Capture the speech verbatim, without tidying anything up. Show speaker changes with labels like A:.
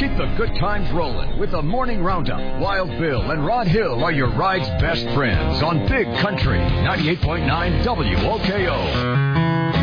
A: Keep the good times rolling with the Morning Roundup. Wild Bill and Rod Hill are your ride's best friends on Big Country ninety-eight point nine W O K O.